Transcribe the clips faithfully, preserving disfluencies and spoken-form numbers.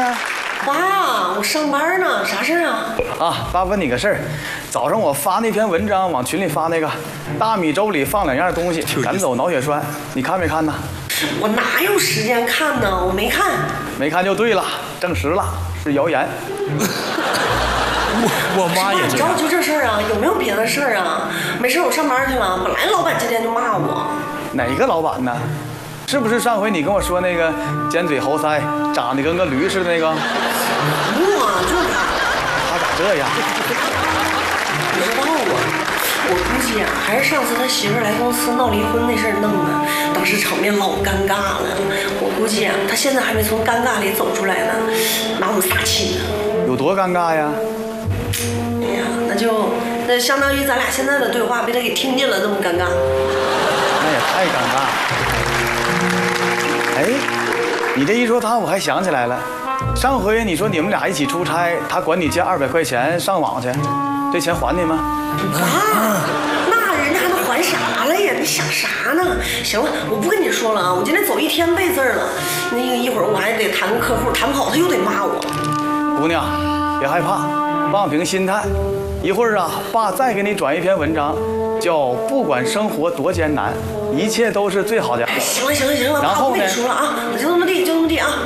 呢？ 爸，我上班呢，啥事啊？ 啊，爸问你个事儿，早上我发那篇文章往群里发那个，大米粥里放两样东西，赶走脑血栓，你看没看呢？ 我哪有时间看呢？我没看。 没看就对了，证实了，是谣言。 我我妈也这样。 你知道就这事儿啊？有没有别的事儿啊？没事，我上班去了。本来老板今天就骂我。 哪个老板呢？是不是上回你跟我说那个尖嘴猴腮、长得跟个驴似的那个？ 不啊，就是他。 他咋这样？ 不知道啊，我估计啊，还是上次他媳妇来公司闹离婚那事儿弄的，当时场面老尴尬了。我估计啊，他现在还没从尴尬里走出来呢，拿我们撒气呢。 有多尴尬呀？ 哎呀，那就那相当于咱俩现在的对话被他给听见了，这么尴尬。 那也太尴尬了。哎，你这一说他，我还想起来了，上回你说你们俩一起出差，他管你借二百块钱上网去，这钱还你吗？ 啊，那人家还能还啥了呀？你想啥呢？行了，我不跟你说了啊，我今天走一天背字了，那个一会儿我还得谈个客户，谈不好他又得骂我。 姑娘，别害怕，放平心态，一会儿啊，爸再给你转一篇文章，叫不管生活多艰难，一切都是最好的。 行了行了行了， 然后呢？ 我跟你说了啊，我就那么地，就那么地啊。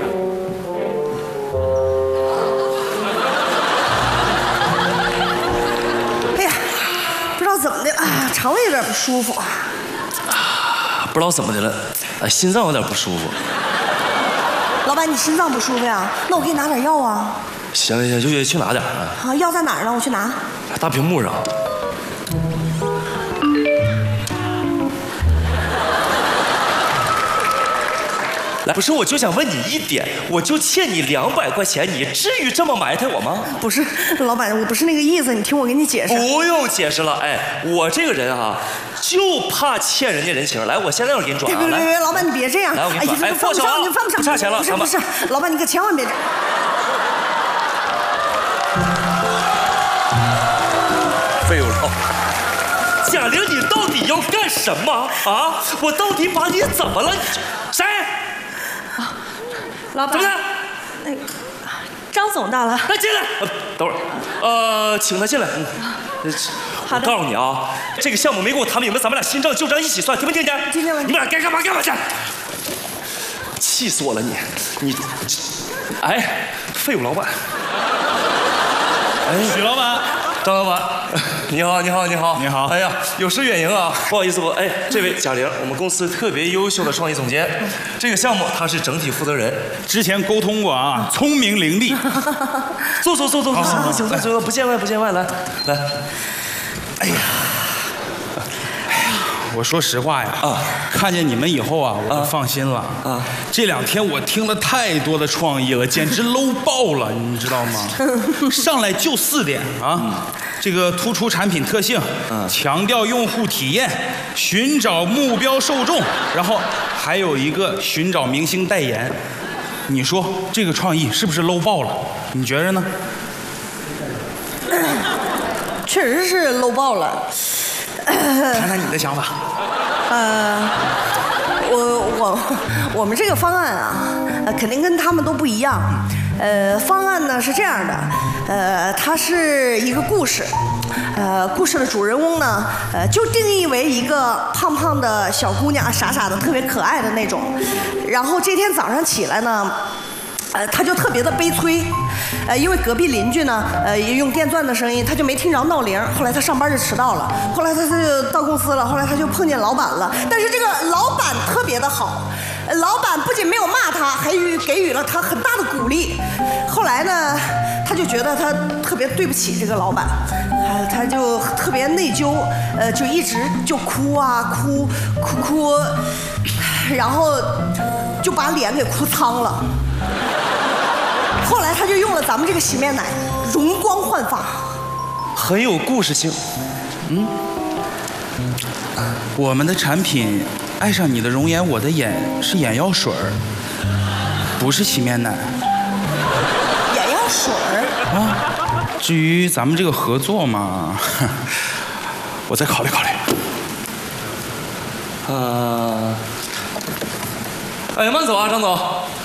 哎呀，不知道怎么的啊，肠胃有点不舒服。 啊，不知道怎么的了，哎，心脏有点不舒服。 老板，你心脏不舒服呀？那我给你拿点药啊。 行行，就去拿点啊。 啊，药在哪儿呢？我去拿。 大屏幕上。来，不是，我就想问你一点，我就欠你两百块钱，你至于这么埋汰我吗？ 不是，老板，我不是那个意思，你听我给你解释。 不用解释了，哎，我这个人啊，就怕欠人家人情。来，我现在就给你转啊！ 别别别，老板你别这样。 来，我给你转。 哎，犯不上，你犯不上。 不差钱了， 不是不是，老板你可千万别这样。 废物了！贾玲，你到底要干什么啊？我到底把你怎么了？谁？ 啊，老板。 怎么的？ 那个张总到了。 来进来。呃，等会儿，呃，请他进来。嗯， 好的。 我告诉你啊，这个项目没跟我谈明白，咱们俩新账旧账一起算，听没听见？ 听见了。 你们俩该干嘛干嘛去。气死我了你！你，哎，废物老板。 哎，许老板。 张老板，你好，你好，你好， 你好。 哎呀，有失远迎啊，不好意思，我哎，这位贾玲，我们公司特别优秀的创意总监，这个项目他是整体负责人， 之前沟通过啊，聪明伶俐。 坐坐坐坐坐，行行行行，不见外不见外，来来。哎呀， 哎呀，我说实话呀，啊，看见你们以后啊，我就放心了啊。这两天我听了太多的创意了，简直 low 爆了，你知道吗？上来就四点啊，这个突出产品特性，强调用户体验，寻找目标受众，然后还有一个寻找明星代言。你说这个创意是不是 low 爆了？你觉着呢？ 确实是 low 爆了。 谈谈你的想法。 呃，我我我们这个方案啊，呃，肯定跟他们都不一样。呃，方案呢是这样的，呃，它是一个故事，呃，故事的主人翁呢，呃，就定义为一个胖胖的小姑娘，傻傻的，特别可爱的那种。然后这天早上起来呢，呃，他就特别的悲催，呃，因为隔壁邻居呢，呃，用电钻的声音，他就没听着闹铃。后来他上班就迟到了，后来他他就到公司了，后来他就碰见老板了。但是这个老板特别的好，老板不仅没有骂他，还予给予了他很大的鼓励。后来呢，他就觉得他特别对不起这个老板，呃，他就特别内疚，呃，就一直就哭啊哭哭哭，然后就把脸给哭苍了。后来他就用了咱们这个洗面奶，容光焕发， 很有故事性。嗯， 我们的产品爱上你的容颜我的眼是眼药水儿，不是洗面奶。 眼药水儿啊？至于咱们这个合作嘛，我再考虑考虑。 呃，哎，慢走啊，张总。